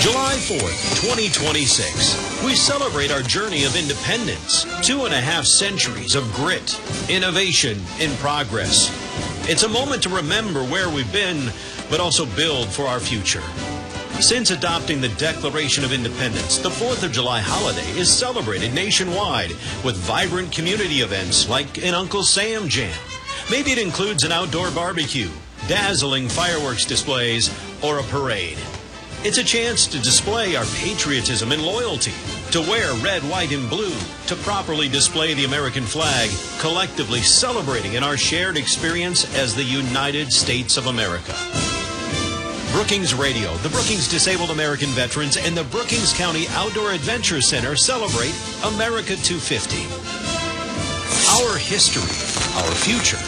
July 4th, 2026. We celebrate our journey of independence. 2.5 centuries of grit, innovation, and progress. It's a moment to remember where we've been, but also build for our future. Since adopting the Declaration of Independence, the 4th of July holiday is celebrated nationwide with vibrant community events like an Uncle Sam Jam. Maybe it includes an outdoor barbecue, dazzling fireworks displays, or a parade. It's a chance to display our patriotism and loyalty, to wear red, white, and blue, to properly display the American flag, collectively celebrating in our shared experience as the United States of America. Brookings Radio, the Brookings Disabled American Veterans, and the Brookings County Outdoor Adventure Center celebrate America 250. Our history, our future.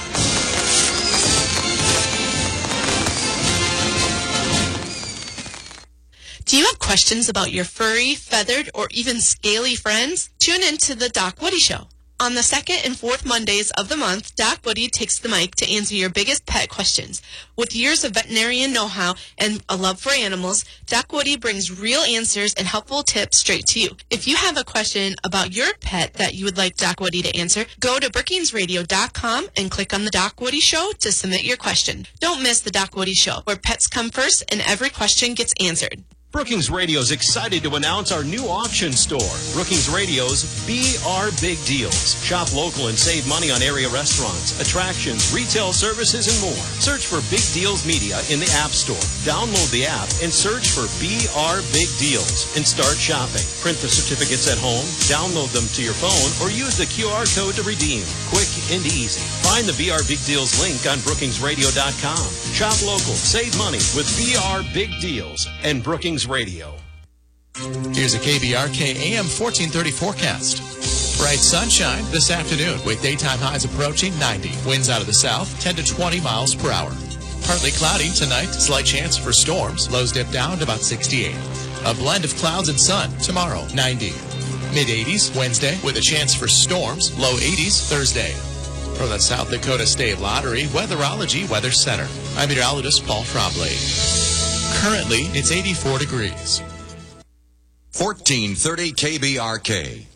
Do you have questions about your furry, feathered, or even scaly friends? Tune in to the Doc Woody Show. On the 2nd and 4th Mondays of the month, Doc Woody takes the mic to answer your biggest pet questions. With years of veterinarian know-how and a love for animals, Doc Woody brings real answers and helpful tips straight to you. If you have a question about your pet that you would like Doc Woody to answer, go to brookingsradio.com and click on the Doc Woody Show to submit your question. Don't miss the Doc Woody Show, where pets come first and every question gets answered. Brookings Radio is excited to announce our new auction store, Brookings Radio's BR Big Deals. Shop local and save money on area restaurants, attractions, retail services, and more. Search for Big Deals Media in the App Store. Download the app and search for BR Big Deals and start shopping. Print the certificates at home, download them to your phone, or use the QR code to redeem. Quick and easy. Find the BR Big Deals link on brookingsradio.com. Shop local, save money with BR Big Deals and Brookings Radio. Here's a KBRK AM 1430 forecast. Bright sunshine this afternoon with daytime highs approaching 90. Winds out of the south 10 to 20 miles per hour. Partly cloudy tonight, slight chance for storms. Lows dip down to about 68. A blend of clouds and sun tomorrow, 90. Mid-80s Wednesday with a chance for storms. Low 80s Thursday. From the South Dakota State Lottery Weatherology Weather Center, I'm meteorologist Paul Trombley. Currently, it's 84 degrees. 1430 KBRK.